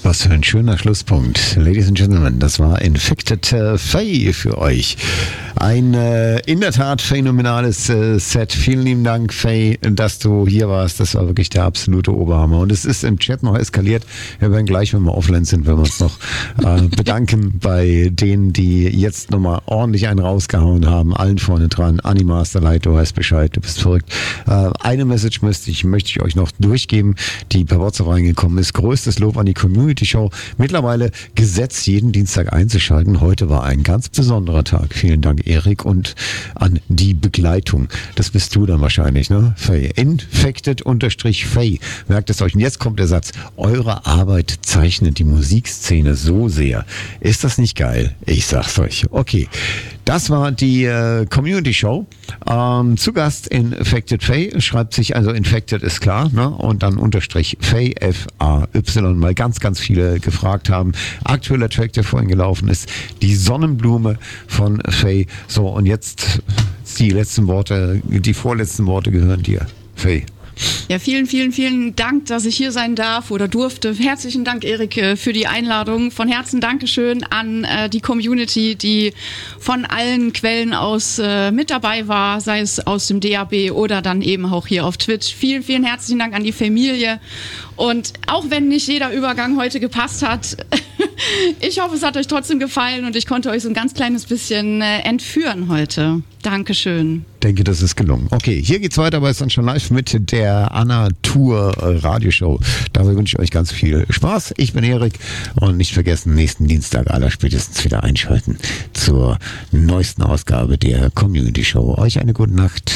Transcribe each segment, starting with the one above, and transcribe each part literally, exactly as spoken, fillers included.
Was für ein schöner Schlusspunkt. Ladies and Gentlemen, das war Infected äh, Faye für euch. Ein äh, in der Tat phänomenales äh, Set. Vielen lieben Dank, Faye, dass du hier warst. Das war wirklich der absolute Oberhammer. Und es ist im Chat noch eskaliert. Wir werden gleich, wenn wir offline sind, wenn wir uns noch äh, bedanken bei denen, die jetzt nochmal ordentlich einen rausgehauen haben. Allen vorne dran. Animaster Light, du weißt Bescheid, du bist verrückt. Äh, eine Message möchte ich, möchte ich euch noch durchgeben, die per WhatsApp reingekommen ist. Größtes Lob an die Community Show. Mittlerweile gesetzt, jeden Dienstag einzuschalten. Heute war ein ganz besonderer Tag. Vielen Dank, Erik, und an die Begleitung. Das bist du dann wahrscheinlich, ne? Faye. Infected-Faye. Merkt es euch. Und jetzt kommt der Satz. Eure Arbeit zeichnet die Musikszene so sehr. Ist das nicht geil? Ich sag's euch. Okay. Das war die äh, Community Show. Ähm, zu Gast Infected Faye. Schreibt sich, also Infected ist klar, ne? Und dann Unterstrich Faye, F A Y, weil ganz, ganz viele gefragt haben. Aktueller Track, der vorhin gelaufen ist, die Sonnenblume von Faye. So, und jetzt die letzten Worte, die vorletzten Worte gehören dir, Faye. Ja, vielen, vielen, vielen Dank, dass ich hier sein darf oder durfte. Herzlichen Dank, Erik, für die Einladung. Von Herzen Dankeschön an äh, die Community, die von allen Quellen aus äh, mit dabei war, sei es aus dem D A B oder dann eben auch hier auf Twitch. Vielen, vielen herzlichen Dank an die Familie. Und auch wenn nicht jeder Übergang heute gepasst hat, ich hoffe, es hat euch trotzdem gefallen und ich konnte euch so ein ganz kleines bisschen äh, entführen heute. Dankeschön. Ich denke, das ist gelungen. Okay, hier geht's weiter, aber es ist dann schon live mit der Anatur Radioshow. Dabei wünsche ich euch ganz viel Spaß. Ich bin Erik und nicht vergessen, nächsten Dienstag aller spätestens wieder einschalten zur neuesten Ausgabe der Community Show. Euch eine gute Nacht.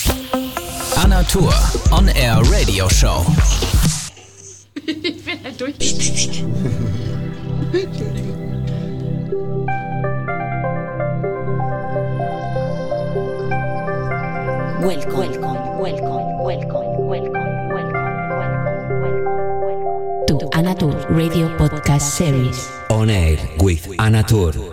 Anatur On Air Radio Show. Ich bin halt durch. Entschuldigung. Welcome, welcome, welcome, welcome, welcome, welcome, welcome, welcome to Anatur Radio Podcast Series. On Air with Anatur.